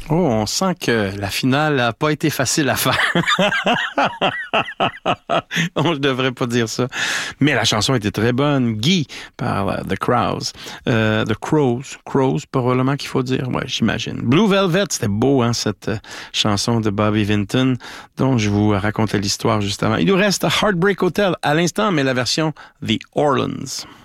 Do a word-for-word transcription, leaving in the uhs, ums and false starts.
Oh, on sent que la finale n'a pas été facile à faire. On ne devrait pas dire ça. Mais la chanson était très bonne. Guy par uh, The Crows. Euh, The Crows. Crows, probablement qu'il faut dire. Ouais, j'imagine. Blue Velvet, c'était beau, hein, cette euh, chanson de Bobby Vinton dont je vous racontais l'histoire juste avant. Il nous reste Heartbreak Hotel à l'instant, mais la version The Orleans.